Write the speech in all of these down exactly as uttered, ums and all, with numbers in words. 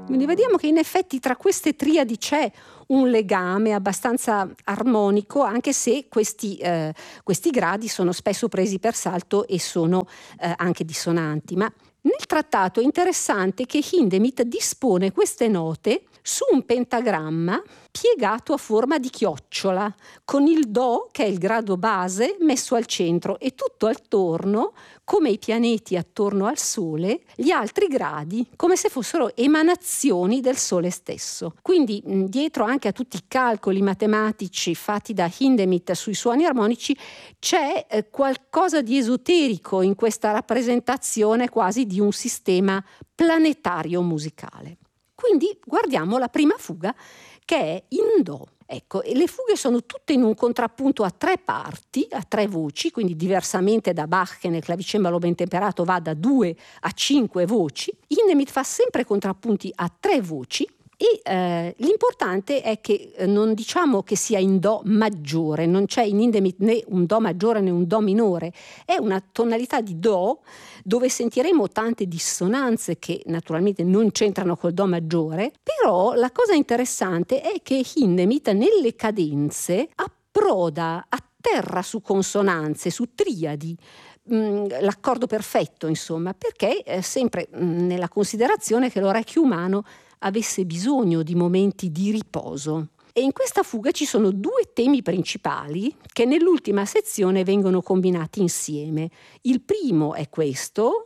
Quindi vediamo che in effetti tra queste triadi c'è un legame abbastanza armonico, anche se questi, eh, questi gradi sono spesso presi per salto e sono eh, anche dissonanti. Ma nel trattato è interessante che Hindemith dispone queste note su un pentagramma piegato a forma di chiocciola, con il Do, che è il grado base, messo al centro, e tutto attorno, come i pianeti attorno al Sole, gli altri gradi, come se fossero emanazioni del Sole stesso. Quindi mh, dietro anche a tutti i calcoli matematici fatti da Hindemith sui suoni armonici c'è eh, qualcosa di esoterico in questa rappresentazione quasi di un sistema planetario musicale. Quindi guardiamo la prima fuga, che è in Do. Ecco, e le fughe sono tutte in un contrappunto a tre parti, a tre voci, quindi diversamente da Bach, che nel clavicembalo ben temperato va da due a cinque voci. Hindemith fa sempre contrappunti a tre voci. E eh, l'importante è che eh, non diciamo che sia in Do maggiore, non c'è in Hindemith né un Do maggiore né un Do minore, è una tonalità di Do dove sentiremo tante dissonanze che naturalmente non c'entrano col Do maggiore, però la cosa interessante è che Hindemith nelle cadenze approda a terra su consonanze, su triadi, l'accordo perfetto insomma, perché è sempre nella considerazione che l'orecchio umano avesse bisogno di momenti di riposo. E in questa fuga ci sono due temi principali che nell'ultima sezione vengono combinati insieme. Il primo è questo.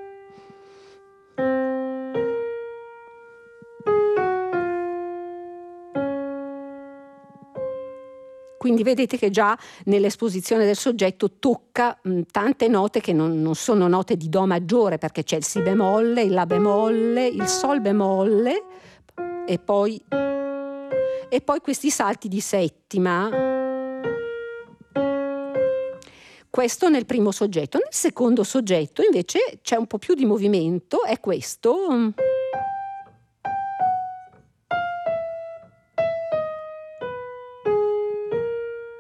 Quindi vedete che già nell'esposizione del soggetto tocca mh, tante note che non, non sono note di Do maggiore, perché c'è il Si bemolle, il La bemolle, il Sol bemolle e poi, e poi questi salti di settima. Questo nel primo soggetto. Nel secondo soggetto invece c'è un po' più di movimento, è questo.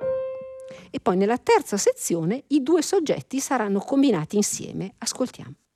E poi nella terza sezione i due soggetti saranno combinati insieme. Ascoltiamo.